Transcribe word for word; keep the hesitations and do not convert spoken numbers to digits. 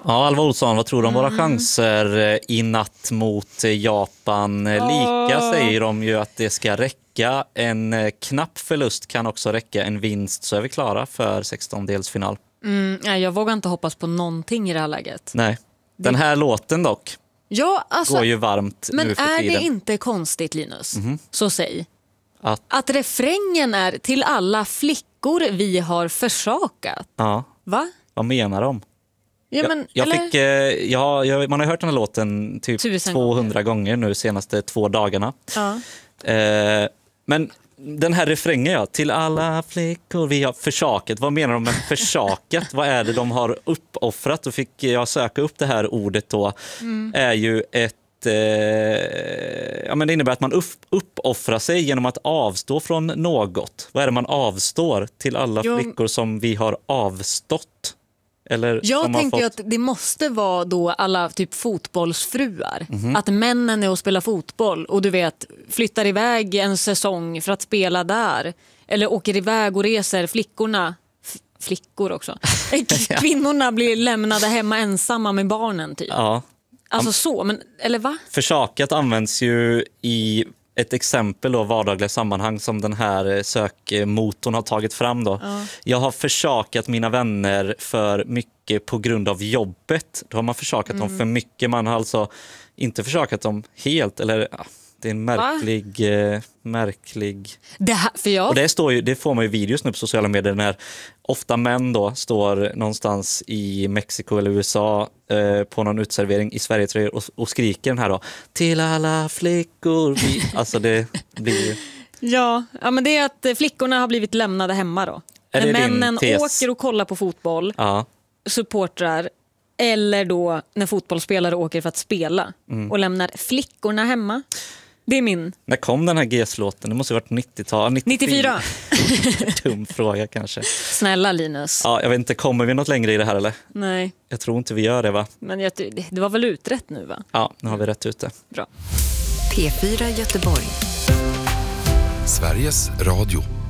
Ja, Alva Olsson, vad tror du om våra chanser i natt mot Japan? Lika säger de ju att det ska räcka. En knapp förlust kan också räcka. En vinst, så är vi klara för sextondelsfinal. Mm, nej, jag vågar inte hoppas på någonting i det här läget. Nej, den här låten dock ja, alltså, går ju varmt men nu för är tiden. det inte konstigt, Linus? Mm-hmm. Så säg. Att, att refrängen är till alla flickor vi har försakat. Ja. Va? Vad menar de? Ja, men, jag, jag eller? fick, eh, jag, jag, man har hört den här låten typ Tusen tvåhundra gånger nu senaste två dagarna. Ja. Eh, men den här refrängen, ja, till alla flickor vi har försakat. Vad menar de med försakat? Vad är det de har uppoffrat? Då fick jag söka upp det här ordet då. Mm. Är ju ett eh, ja, men det innebär att man upp, uppoffrar sig genom att avstå från något. Vad är det man avstår till alla jo. flickor som vi har avstått? Eller jag tänker fått... att det måste vara då alla typ fotbollsfruar. Mm-hmm. Att männen är och spelar fotboll och du vet flyttar iväg en säsong för att spela där. Eller åker iväg och reser. Flickorna, f- flickor också. Kvinnorna blir lämnade hemma ensamma med barnen typ. Ja. Alltså så, men eller va? Försakat används ju i ett exempel då, vardagliga sammanhang som den här sökmotorn har tagit fram då. Ja. Jag har försakat mina vänner för mycket på grund av jobbet. Då har man försakat mm. dem för mycket. Man har alltså inte försakat dem helt. Eller ja, det är en märklig... Eh, märklig... Det här, för jag... Och det, står ju, det får man ju videos nu på sociala medier när ofta män då står någonstans i Mexiko eller U S A eh, på någon utservering i Sverige och, och skriker den här då. Till alla flickor. Vi... Alltså det blir ju... Ja, ja, men det är att flickorna har blivit lämnade hemma då. Är när det männen din tes? åker och kollar på fotboll, ja. supportrar, eller då när fotbollsspelare åker för att spela mm. och lämnar flickorna hemma. Det är min. När kom den här G S-låten? Det måste ha varit nittiotal, nittiofyra. nittiofyra. Dum fråga kanske. Snälla Linus. Ja, jag vet inte, kommer vi något längre i det här eller? Nej. Jag tror inte vi gör det, va? Men jag, det var väl utrett nu, va? Ja, nu har vi rätt ute. Bra. P fyra Göteborg. Sveriges Radio.